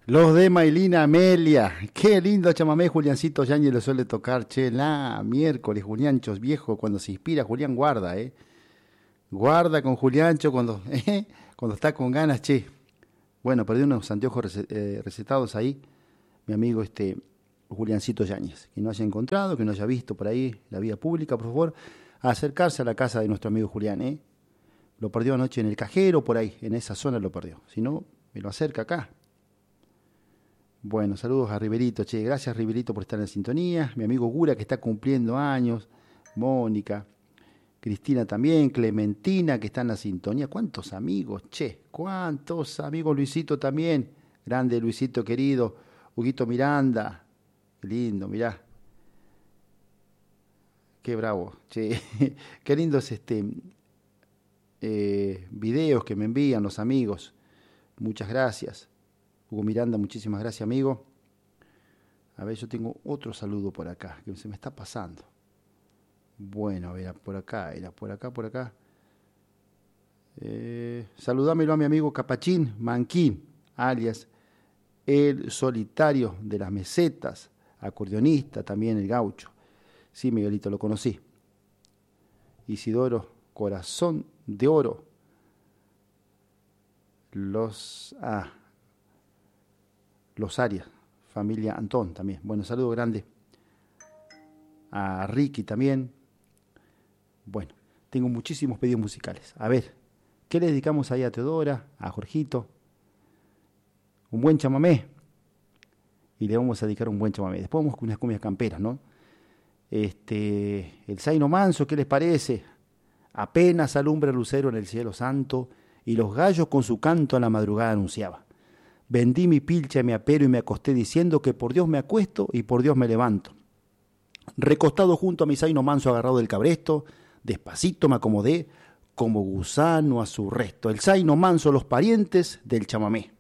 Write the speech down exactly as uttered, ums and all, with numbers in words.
Los de Maylina Amelia. Qué lindo chamamé, Juliancito Yáñez lo suele tocar. Che, la miércoles, Julianchos viejo, cuando se inspira, Julián guarda, ¿eh? Guarda con Juliancho cuando, eh, cuando está con ganas, che. Bueno, perdí unos anteojos eh, recetados ahí, mi amigo este Juliancito Yáñez. Que no haya encontrado, que no haya visto por ahí la vía pública, por favor, a acercarse a la casa de nuestro amigo Julián, ¿eh? Lo perdió anoche en el cajero, por ahí, en esa zona lo perdió. Si no, me lo acerca acá. Bueno, saludos a Riverito, che, gracias Riverito por estar en sintonía, mi amigo Gura que está cumpliendo años, Mónica, Cristina también, Clementina que está en la sintonía, cuántos amigos, che, cuántos amigos, Luisito también, grande Luisito querido, Huguito Miranda, qué lindo, mirá, qué bravo, che, qué lindos este, eh, videos que me envían los amigos, muchas gracias. Hugo Miranda, muchísimas gracias, amigo. A ver, yo tengo otro saludo por acá, que se me está pasando. Bueno, a ver, por acá, era por acá, por acá. Eh, saludámelo a mi amigo Capachín Manquín, alias el solitario de las mesetas, acordeonista también, el gaucho. Sí, Miguelito, lo conocí. Isidoro, corazón de oro. Los... Ah... Los Arias, familia Antón también. Bueno, saludo grande a Ricky también. Bueno, tengo muchísimos pedidos musicales. A ver, ¿qué le dedicamos ahí a Teodora, a Jorgito? Un buen chamamé. Y le vamos a dedicar un buen chamamé. Después vamos con unas cumbias camperas, ¿no? Este, el Zaino Manso, ¿qué les parece? Apenas alumbra el lucero en el cielo santo y los gallos con su canto a la madrugada anunciaba. Vendí mi pilcha y mi apero y me acosté diciendo que por Dios me acuesto y por Dios me levanto. Recostado junto a mi zaino manso agarrado del cabresto, despacito me acomodé como gusano a su resto. El zaino manso, los parientes del chamamé.